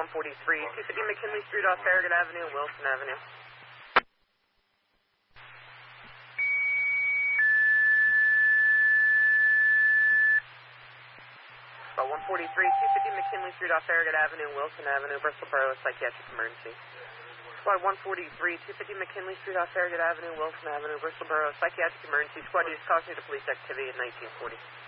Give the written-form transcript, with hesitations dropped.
143, 250 McKinley Street off Farragut Avenue, Wilson Avenue. About 143, 250 McKinley Street off Farragut Avenue, Wilson Avenue, Bristol Borough, psychiatric emergency. Squad 143, 250 McKinley Street off Farragut Avenue, Wilson Avenue, Bristol Borough, psychiatric emergency. Squad is causing to police activity at 1940.